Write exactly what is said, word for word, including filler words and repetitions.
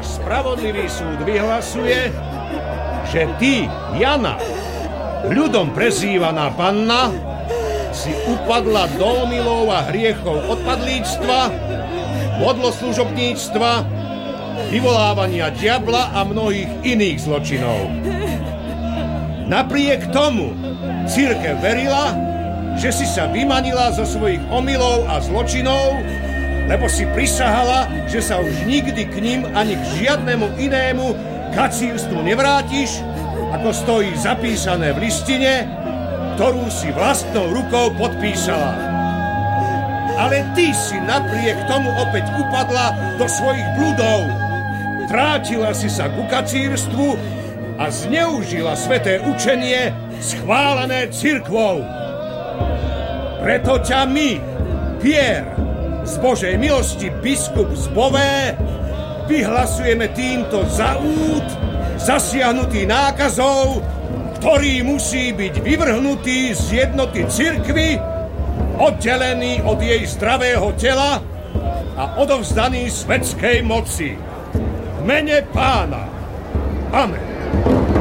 náš spravodlivý súd vyhlasuje, že ty, Jana, ľudom prezývaná panna, si upadla do omylov a hriechov odpadlíctva, modloslužobníctva, vyvolávania diabla a mnohých iných zločinov. Napriek tomu cirkev verila, že si sa vymanila zo svojich omylov a zločinov, lebo si prisahala, že sa už nikdy k ním ani k žiadnemu inému kacírstvu nevrátiš, ako stojí zapísané v listine, ktorú si vlastnou rukou podpísala. Ale ty si napriek tomu opäť upadla do svojich bludov. Vrátila si sa ku kacírstvu a zneužila sväté učenie schválené cirkvou. Preto ťa my, Pierre, z Božej milosti biskup z Bové, vyhlasujeme týmto za úd, zasiahnutý nákazou, ktorý musí byť vyvrhnutý z jednoty cirkvi, oddelený od jej zdravého tela a odovzdaný svetskej moci. V mene Pána. Amen.